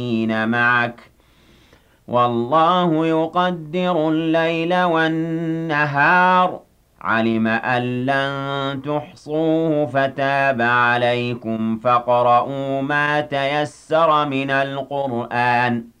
معك والله يقدر الليل والنهار علم أن لن تحصوه فتاب عليكم فاقرؤوا ما تيسر من القرآن